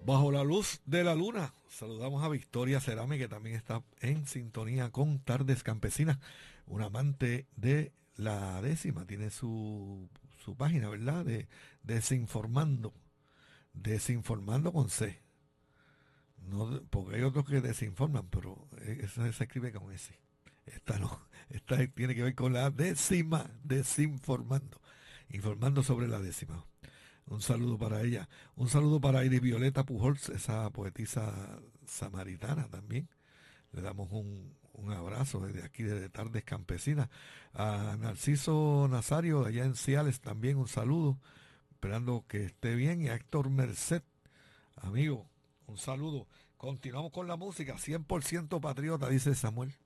Bajo la luz de la luna, saludamos a Victoria Cerame, que también está en sintonía con Tardes Campesinas, un amante de la décima, tiene su página, ¿verdad? De Desinformando, Desinformando con C. No, porque hay otros que desinforman, pero eso se escribe con S. Esta no, esta tiene que ver con la décima, desinformando, informando sobre la décima. Un saludo para ella. Un saludo para Iris Violeta Pujols, esa poetisa samaritana también. Le damos un abrazo desde aquí, desde Tardes Campesinas. A Narciso Nazario, de allá en Ciales, también un saludo. Esperando que esté bien. Y a Héctor Merced, amigo, un saludo. Continuamos con la música. 100% patriota, dice Samuel.